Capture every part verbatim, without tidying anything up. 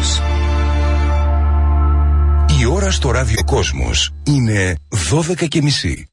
Κόσμος. Η ώρα στο ράδιο Κόσμος είναι δώδεκα και μισή.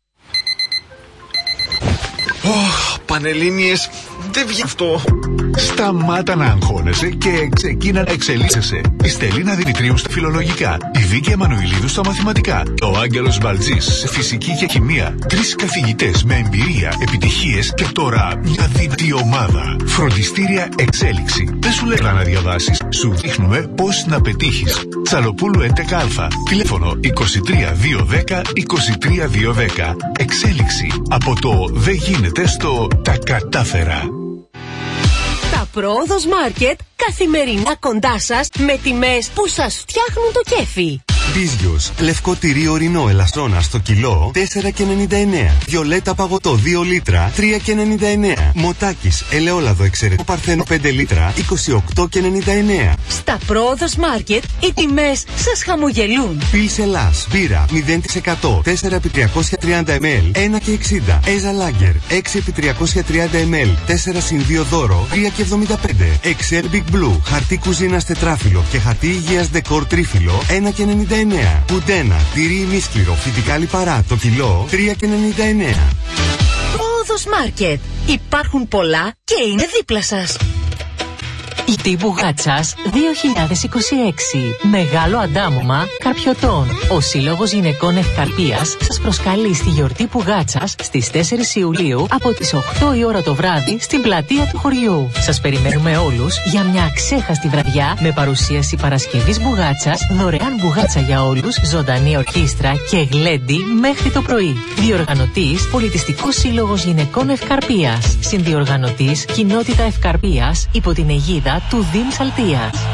Oh, Πανελλήνιες, δεν βγει αυτό. Σταμάτα να αγχώνεσαι και ξεκίνα να εξελίσσεσαι. Η Στελίνα Δημητρίου στα φιλολογικά, η Βίκη Εμμανουηλίδου στα μαθηματικά, ο Άγγελος Μπαλτζής σε φυσική και χημεία. Τρεις καθηγητές με εμπειρία, επιτυχίες και τώρα μια δυνατή ομάδα. Φροντιστήρια Εξέλιξη. Δεν σου λέει να διαβάσεις, σου δείχνουμε πώς να πετύχεις. Τσαλοπούλου έντεκα Α. Τηλέφωνο είκοσι τρία διακόσια δέκα είκοσι τρία διακόσια δέκα. Εξέλιξη. Από το δεν γίνεται στο τα κατάφερα. Τα Πρόοδος Μάρκετ καθημερινά κοντά σας με τιμές που σας φτιάχνουν το κέφι. Μπίζιος, λευκό τυρί ορεινό ελαστρόνα στο κιλό τέσσερα και ενενήντα εννέα. Βιολέτα παγωτό δύο λίτρα τρία και ενενήντα εννέα. Μοτάκης ελαιόλαδο εξαιρετικό παρθένο πέντε λίτρα είκοσι οκτώ και ενενήντα εννέα. Στα Πρόοδος Μάρκετ οι τιμές σας χαμογελούν. Πιλς Ελλάς, μπύρα μηδέν τοις εκατό τέσσερα επί τριακόσια τριάντα μιλιλίτρα ένα και εξήντα. Έζα Λάγκερ έξι επί τριακόσια τριάντα μιλιλίτρα τέσσερα συν δύο δώρο τρία και εβδομήντα πέντε. Excel Big Blue, χαρτί κουζίνας τετράφυλλο και χαρτί υγείας δεκόρ τρίφυλλο ένα και ενενήντα εννέα. Πουντένα, τυρί ημίσκληρο, φυτικά λιπαρά, το κιλό τρία και ενενήντα εννέα. Πρόοδος Μάρκετ. Υπάρχουν πολλά και είναι δίπλα σας. Η Μπουγάτσας δύο χιλιάδες είκοσι έξι. Μεγάλο αντάμωμα καρπιωτών. Ο Σύλλογος Γυναικών Ευκαρπίας σας προσκαλεί στη γιορτή Μπουγάτσας στις τέσσερις Ιουλίου από τις οκτώ η ώρα το βράδυ στην πλατεία του χωριού. Σας περιμένουμε όλους για μια αξέχαστη βραδιά με παρουσίαση Παρασκευής Μπουγάτσας, δωρεάν μπουγάτσα για όλους, ζωντανή ορχήστρα και γλέντι μέχρι το πρωί. Διοργανωτής Πολιτιστικός Σύλλογος Γυναικών Ευκαρπίας. Συνδιοργανωτής Κοινότητα Ευκαρπίας υπό την αιγίδα του Δήμ Σαλτίας.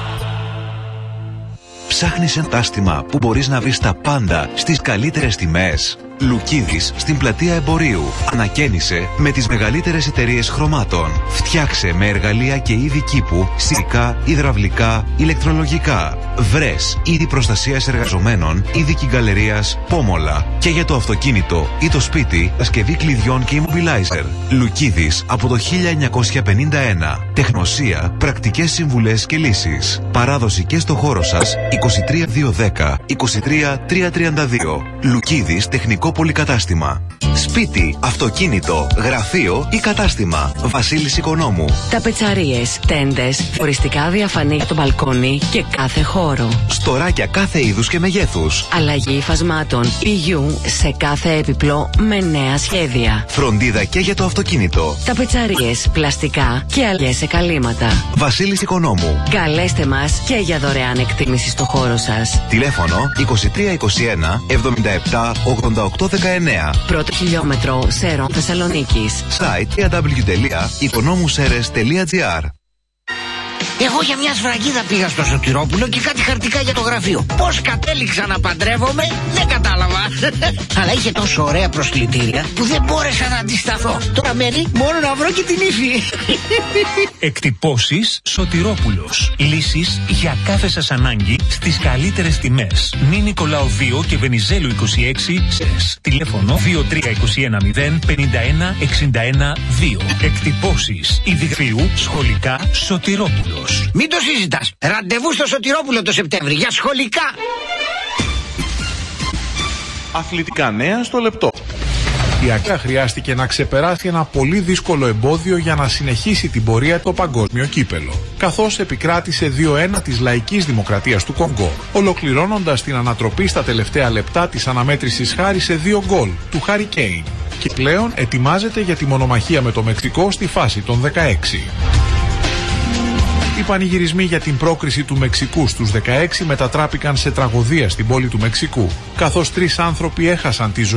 Ψάχνεις ένα κατάστημα που μπορείς να βρεις τα πάντα στις καλύτερες τιμές? Λουκίδης στην πλατεία Εμπορίου. Ανακαίνισε με τις μεγαλύτερες εταιρείες χρωμάτων. Φτιάξε με εργαλεία και είδη κήπου, σειρικά, υδραυλικά, ηλεκτρολογικά. Βρες είδη προστασίας εργαζομένων, είδη κυγκαλερίας, πόμολα. Και για το αυτοκίνητο ή το σπίτι, ασκευή κλειδιών και immobilizer. Λουκίδης από το χίλια εννιακόσια πενήντα ένα. Τεχνοσία, πρακτικές συμβουλές και λύσεις. Παράδοση και στο χώρο σας είκοσι τρία διακόσια δέκα είκοσι τρία τριακόσια τριάντα δύο. Λουκίδης τεχνικό πολυκατάστημα. Σπίτι, αυτοκίνητο, γραφείο ή κατάστημα. Βασίλης Οικονόμου. Ταπετσαρίες, τέντες, φοριστικά διαφανή για το μπαλκόνι και κάθε χώρο. Στοράκια κάθε είδους και μεγέθους. Αλλαγή υφασμάτων πηγιού σε κάθε έπιπλο με νέα σχέδια. Φροντίδα και για το αυτοκίνητο. Ταπετσαρίες, πλαστικά και αλλιές σε καλύματα. Βασίλης Οικονόμου. Καλέστε μας και για δωρεάν εκτίμηση στο χώρο σας. Τηλέφωνο είκοσι τρία είκοσι ένα εβδομήντα επτά ογδόντα οκτώ δεκαεννέα. Πρώτο χιλιόμετρο Σέρων Θεσσαλονίκης. Site double-u double-u double-u τελεία οικονόμουσέρες τελεία τζι άρ. Εγώ για μια σφραγίδα πήγα στο Σωτηρόπουλο και κάτι χαρτικά για το γραφείο. Πώς κατέληξα να παντρεύομαι, δεν κατάλαβα. Αλλά είχε τόσο ωραία προσκλητήρια που δεν μπόρεσα να αντισταθώ. Τώρα μένει μόνο να βρω και την ύφη. Εκτυπώσεις Σωτηρόπουλος. Λύσεις για κάθε σας ανάγκη στις καλύτερες τιμές. Νη Νικολάου δύο και Βενιζέλου είκοσι έξι ΣΕΣ. Τηλέφωνο δύο τρία είκοσι ένα μηδέν πενήντα ένα εξήντα ένα δύο. Εκτυπώσεις Ιδιγραφείου Σχολικά Σωτηρόπουλος. Μην το συζητάς. Ραντεβού στο Σωτηρόπουλο το Σεπτέμβρη για σχολικά. Αθλητικά νέα στο λεπτό. Η ΑΚΑ χρειάστηκε να ξεπεράσει ένα πολύ δύσκολο εμπόδιο για να συνεχίσει την πορεία το παγκόσμιο κύπελο, καθώς επικράτησε δύο ένα της λαϊκής δημοκρατίας του Κονγκό, ολοκληρώνοντας την ανατροπή στα τελευταία λεπτά της αναμέτρησης χάρη σε δύο γκολ του Χάρι Κέιν και πλέον ετοιμάζεται για τη μονομαχία με το Μεξικό στη φάση των δεκαέξι. Οι πανηγυρισμοί για την πρόκριση του Μεξικού στους δεκαέξι μετατράπηκαν σε τραγωδία στην πόλη του Μεξικού, καθώς τρεις άνθρωποι έχασαν τη ζωή